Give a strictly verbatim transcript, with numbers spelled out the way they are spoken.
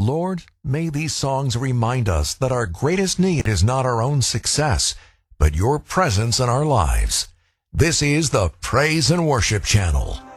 Lord, may these songs remind us that our greatest need is not our own success, but your presence in our lives. This is the Praise and Worship Channel.